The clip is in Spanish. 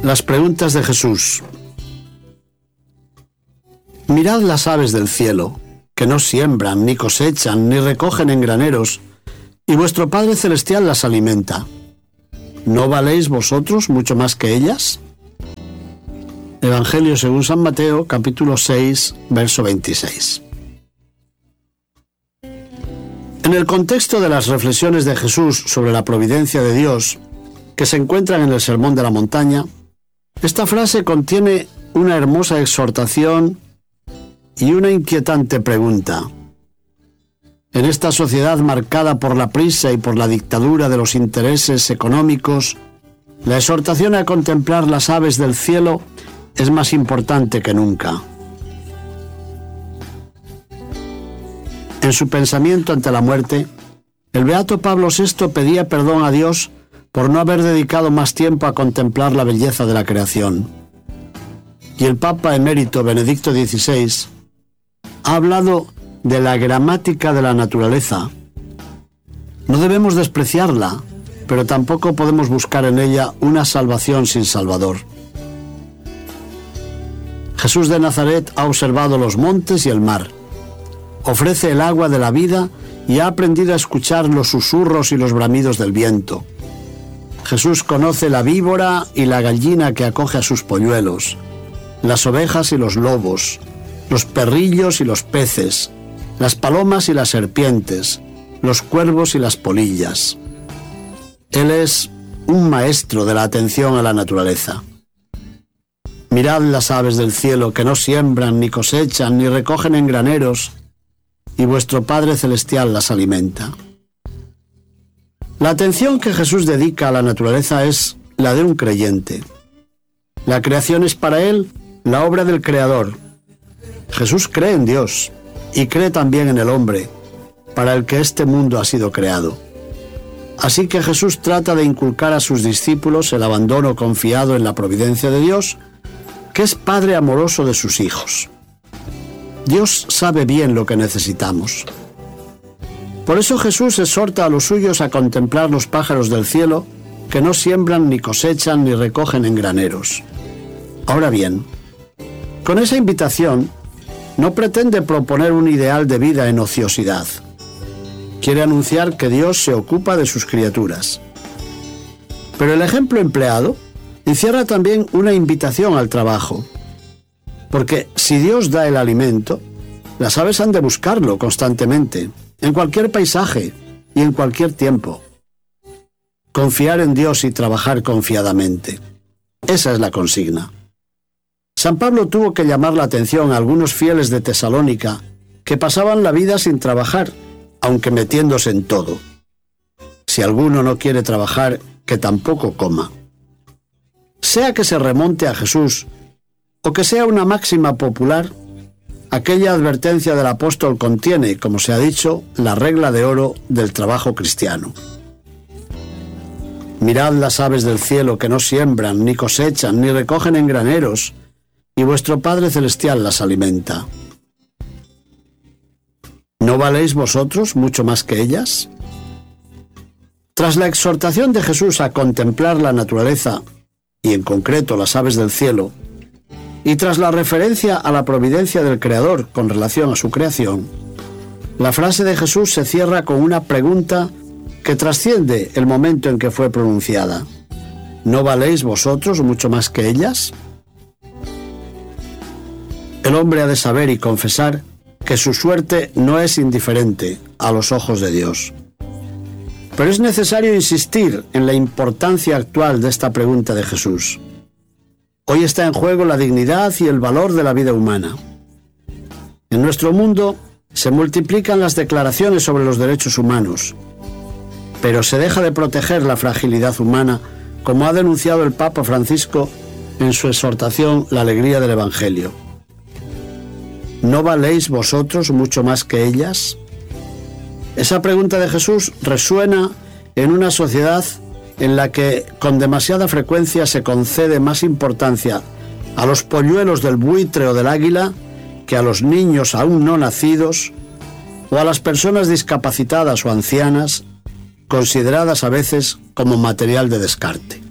Las preguntas de Jesús. Mirad las aves del cielo, que no siembran, ni cosechan, ni recogen en graneros, y vuestro Padre Celestial las alimenta. ¿No valéis vosotros mucho más que ellas? Evangelio según San Mateo, capítulo 6, verso 26. En el contexto de las reflexiones de Jesús sobre la providencia de Dios, que se encuentran en el Sermón de la Montaña, esta frase contiene una hermosa exhortación y una inquietante pregunta. En esta sociedad marcada por la prisa y por la dictadura de los intereses económicos, la exhortación a contemplar las aves del cielo es más importante que nunca. En su pensamiento ante la muerte, el beato Pablo VI pedía perdón a Dios por no haber dedicado más tiempo a contemplar la belleza de la creación. Y el Papa emérito Benedicto XVI ha hablado de la gramática de la naturaleza. No debemos despreciarla, pero tampoco podemos buscar en ella una salvación sin Salvador. Jesús de Nazaret ha observado los montes y el mar, ofrece el agua de la vida y ha aprendido a escuchar los susurros y los bramidos del viento. Jesús conoce la víbora y la gallina que acoge a sus polluelos, las ovejas y los lobos, los perrillos y los peces, las palomas y las serpientes, los cuervos y las polillas. Él es un maestro de la atención a la naturaleza. Mirad las aves del cielo, que no siembran, ni cosechan, ni recogen en graneros, y vuestro Padre Celestial las alimenta. La atención que Jesús dedica a la naturaleza es la de un creyente. La creación es para él la obra del Creador. Jesús cree en Dios y cree también en el hombre, para el que este mundo ha sido creado. Así que Jesús trata de inculcar a sus discípulos el abandono confiado en la providencia de Dios, que es Padre amoroso de sus hijos. Dios sabe bien lo que necesitamos. Por eso Jesús exhorta a los suyos a contemplar los pájaros del cielo, que no siembran, ni cosechan, ni recogen en graneros. Ahora bien, con esa invitación no pretende proponer un ideal de vida en ociosidad. Quiere anunciar que Dios se ocupa de sus criaturas. Pero el ejemplo empleado encierra también una invitación al trabajo. Porque si Dios da el alimento, las aves han de buscarlo constantemente, en cualquier paisaje y en cualquier tiempo. Confiar en Dios y trabajar confiadamente. Esa es la consigna. San Pablo tuvo que llamar la atención a algunos fieles de Tesalónica que pasaban la vida sin trabajar, aunque metiéndose en todo. Si alguno no quiere trabajar, que tampoco coma. Sea que se remonte a Jesús o que sea una máxima popular, aquella advertencia del apóstol contiene, como se ha dicho, la regla de oro del trabajo cristiano. Mirad las aves del cielo, que no siembran, ni cosechan, ni recogen en graneros, y vuestro Padre Celestial las alimenta. ¿No valéis vosotros mucho más que ellas? Tras la exhortación de Jesús a contemplar la naturaleza, y en concreto las aves del cielo, y tras la referencia a la providencia del Creador con relación a su creación, la frase de Jesús se cierra con una pregunta que trasciende el momento en que fue pronunciada. ¿No valéis vosotros mucho más que ellas? El hombre ha de saber y confesar que su suerte no es indiferente a los ojos de Dios. Pero es necesario insistir en la importancia actual de esta pregunta de Jesús. Hoy está en juego la dignidad y el valor de la vida humana. En nuestro mundo se multiplican las declaraciones sobre los derechos humanos, pero se deja de proteger la fragilidad humana, como ha denunciado el Papa Francisco en su exhortación La alegría del Evangelio. ¿No valéis vosotros mucho más que ellas? Esa pregunta de Jesús resuena en una sociedad en la que con demasiada frecuencia se concede más importancia a los polluelos del buitre o del águila que a los niños aún no nacidos o a las personas discapacitadas o ancianas, consideradas a veces como material de descarte.